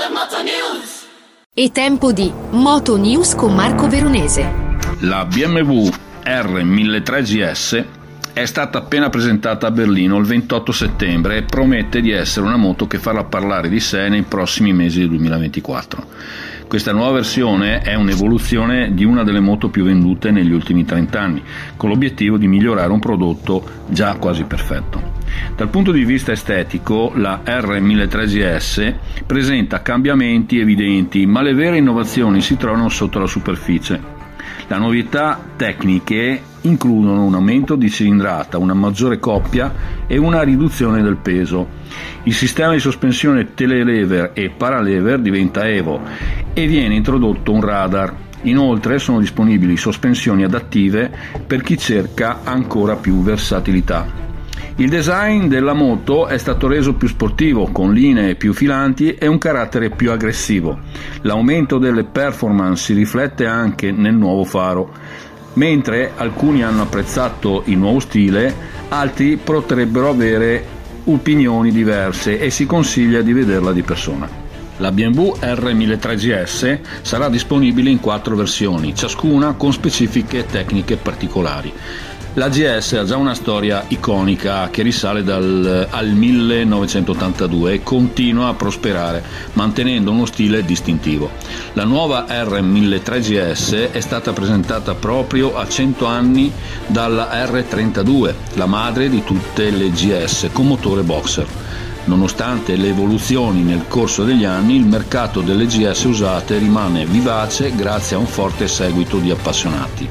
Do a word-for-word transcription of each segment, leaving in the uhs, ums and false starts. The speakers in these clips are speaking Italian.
Moto News. È tempo di Moto News con Marco Veronese. La B M W R milletrecento G S è stata appena presentata a Berlino il ventotto settembre e promette di essere una moto che farà parlare di sé nei prossimi mesi del duemilaventiquattro. Questa nuova versione è un'evoluzione di una delle moto più vendute negli ultimi trenta anni, con l'obiettivo di migliorare un prodotto già quasi perfetto. Dal punto di vista estetico, la R milletrecento G S presenta cambiamenti evidenti, ma le vere innovazioni si trovano sotto la superficie. Le novità tecniche includono un aumento di cilindrata, una maggiore coppia e una riduzione del peso. Il sistema di sospensione telelever e paralever diventa Evo e viene introdotto un radar. Inoltre sono disponibili sospensioni adattive per chi cerca ancora più versatilità. Il design della moto è stato reso più sportivo, con linee più filanti e un carattere più aggressivo. L'aumento delle performance si riflette anche nel nuovo faro. Mentre alcuni hanno apprezzato il nuovo stile, altri potrebbero avere opinioni diverse e si consiglia di vederla di persona. La B M W R milletrecento G S sarà disponibile in quattro versioni, ciascuna con specifiche tecniche particolari. La G S ha già una storia iconica che risale dal, al millenovecentottantadue e continua a prosperare, mantenendo uno stile distintivo. La nuova R milletrecento G S è stata presentata proprio a cento anni dalla R trentadue, la madre di tutte le G S, con motore boxer. Nonostante le evoluzioni nel corso degli anni, il mercato delle G S usate rimane vivace grazie a un forte seguito di appassionati.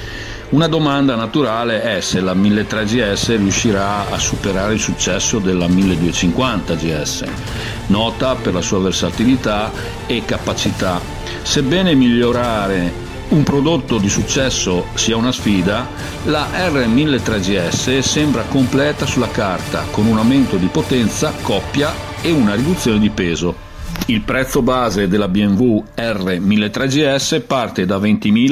Una domanda naturale è se la milletrecento G S riuscirà a superare il successo della milleduecentocinquanta G S, nota per la sua versatilità e capacità. Sebbene migliorare un prodotto di successo sia una sfida, la R milletrecento G S sembra completa sulla carta, con un aumento di potenza, coppia e una riduzione di peso. Il prezzo base della B M W R milletrecento G S parte da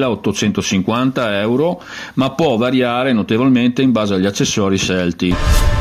ventimilaottocentocinquanta euro, ma può variare notevolmente in base agli accessori scelti.